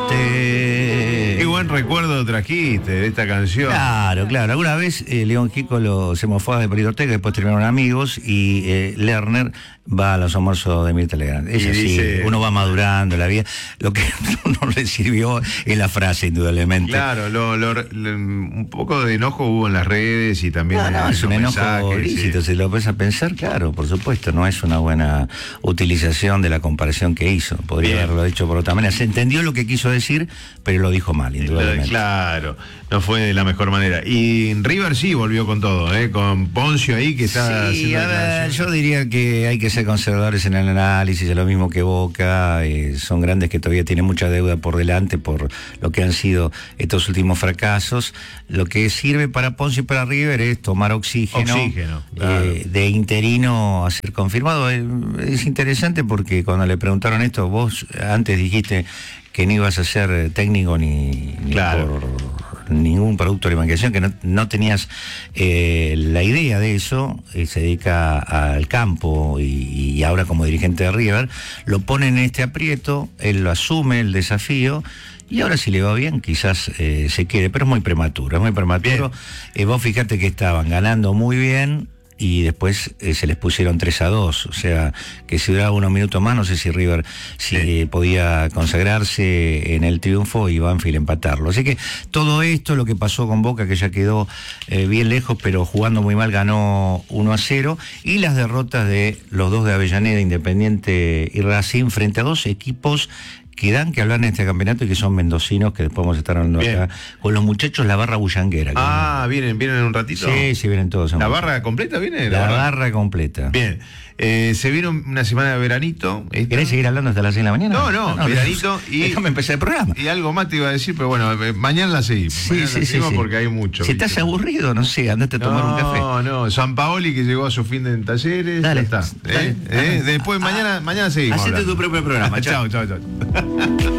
Norte. Qué buen recuerdo trajiste de esta canción. Claro, claro. Alguna vez León Gieco se mofaba de Politoteca, después terminaron amigos y Lerner va a los almuerzos de Mirta Legrand. Es así, dice, uno va madurando la vida. Lo que no le sirvió es la frase, indudablemente. Claro, un poco de enojo hubo en las redes y también Es un enojo mensajes, lícito, si lo ves a pensar, claro, por supuesto, no es una buena utilización de la comparación que hizo. Podría Bien. haberlo dicho por otra manera. Se entendió lo que quiso decir, pero lo dijo mal, indudablemente. Claro, no fue de la mejor manera. Y River sí volvió con todo, con Poncio ahí que está Sí, haciendo a ver, declaraciones. yo diría que hay que ser conservadores en el análisis, es lo mismo que Boca, son grandes que todavía tienen mucha deuda por delante por lo que han sido estos últimos fracasos. Lo que sirve para Poncio y para River es tomar oxígeno, claro. De interino a ser confirmado. Es interesante porque cuando le preguntaron esto, vos antes dijiste que no ibas a ser técnico ni Claro. por ningún producto de alimentación, que no tenías la idea de eso, se dedica al campo y ahora como dirigente de River, lo pone en este aprieto, él lo asume, el desafío, y ahora si le va bien quizás se quede, pero es muy prematuro, vos fijate que estaban ganando muy bien, y después se les pusieron 3-2, o sea, que si duraba unos minutos más, no sé si River podía consagrarse en el triunfo y Banfield empatarlo. Así que todo esto, lo que pasó con Boca, que ya quedó bien lejos, pero jugando muy mal, ganó 1-0, y las derrotas de los dos de Avellaneda, Independiente y Racing, frente a dos equipos que dan que hablar en este campeonato y que son mendocinos, que después vamos a estar hablando acá con los muchachos, la barra bullanguera. ¿Vienen en un ratito? Sí, vienen todos. ¿La barra completa viene? La barra completa. Bien. Se vino una semana de veranito. ¿Querés seguir hablando hasta las 6 de la mañana? No, veranito. Déjame empezar el programa. Y algo más te iba a decir, pero bueno, mañana la seguimos. Sí. Porque hay mucho. Si estás aburrido, no sé, andate a tomar un café. No, San Paoli que llegó a su fin de Talleres. Dale, ya está. dale. Después mañana seguimos. Hacete tu propio programa. Chao.